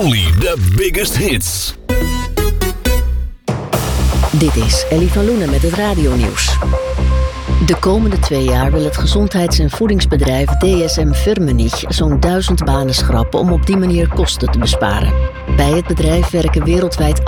Only the biggest hits. Dit is Ellie van Loenen met het radionieuws. De komende 2 jaar wil het gezondheids- en voedingsbedrijf DSM Firmenich zo'n 1000 banen schrappen om op die manier kosten te besparen. Bij het bedrijf werken wereldwijd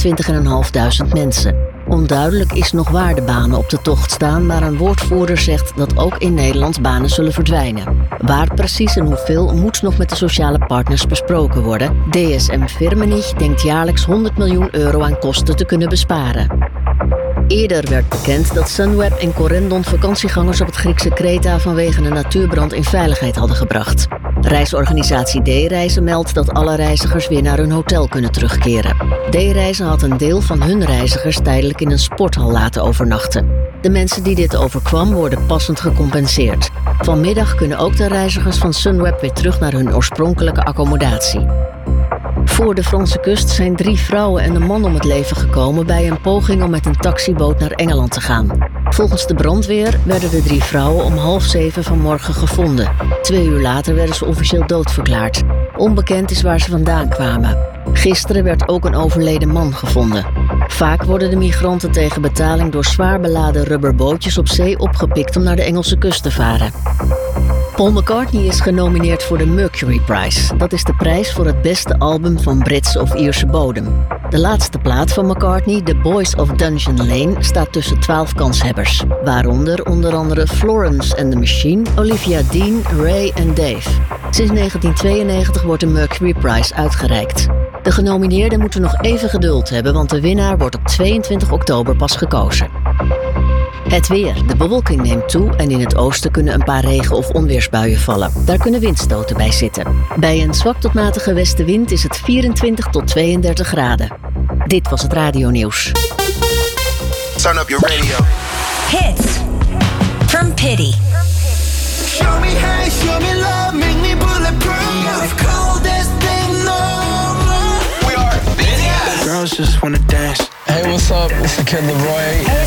28.500 mensen. Onduidelijk is nog waar de banen op de tocht staan, maar een woordvoerder zegt dat ook in Nederland banen zullen verdwijnen. Waar precies en hoeveel moet nog met de sociale partners besproken worden. DSM Firmenich denkt jaarlijks €100 miljoen aan kosten te kunnen besparen. Eerder werd bekend dat Sunweb en Corendon vakantiegangers op het Griekse Kreta vanwege een natuurbrand in veiligheid hadden gebracht. Reisorganisatie D-Reizen meldt dat alle reizigers weer naar hun hotel kunnen terugkeren. D-Reizen had een deel van hun reizigers tijdelijk in een sporthal laten overnachten. De mensen die dit overkwam worden passend gecompenseerd. Vanmiddag kunnen ook de reizigers van Sunweb weer terug naar hun oorspronkelijke accommodatie. Voor de Franse kust zijn 3 vrouwen en een man om het leven gekomen bij een poging om met een taxiboot naar Engeland te gaan. Volgens de brandweer werden de 3 vrouwen om 6:30 vanmorgen gevonden. 2 uur later werden ze officieel doodverklaard. Onbekend is waar ze vandaan kwamen. Gisteren werd ook een overleden man gevonden. Vaak worden de migranten tegen betaling door zwaar beladen rubberbootjes op zee opgepikt om naar de Engelse kust te varen. Paul McCartney is genomineerd voor de Mercury Prize. Dat is de prijs voor het beste album van Britse of Ierse bodem. De laatste plaat van McCartney, The Boys of Dungeon Lane, staat tussen 12 kanshebbers. Waaronder onder andere Florence and the Machine, Olivia Dean, Ray en Dave. Sinds 1992 wordt de Mercury Prize uitgereikt. De genomineerden moeten nog even geduld hebben, want de winnaar wordt op 22 oktober pas gekozen. Het weer. De bewolking neemt toe en in het oosten kunnen een paar regen- of onweersbuien vallen. Daar kunnen windstoten bij zitten. Bij een zwak tot matige westenwind is het 24 tot 32 graden. Dit was het radionieuws. Turn up your radio. Hits from Pity. Show me hate, show me love, make me bulletproof. Coldest thing no more. We are Pity. Girls just wanna dance. Hey, what's up? It's the Kid Leroy.